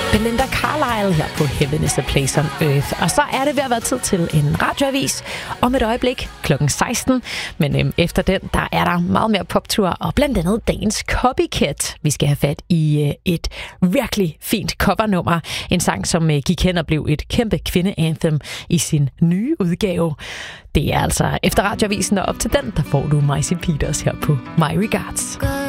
Belinda Carlisle her på Heaven is a Place on Earth. Og så er det ved at være tid til en radioavis om et øjeblik klokken 16. Men efter den, der er der meget mere poptur og blandt andet dagens Copycat. Vi skal have fat i et virkelig fint covernummer. En sang, som gik hen og blev et kæmpe kvinde-anthem i sin nye udgave. Det er altså efter radioavisen, og op til den, der får du Maisie Peters her på My Regards.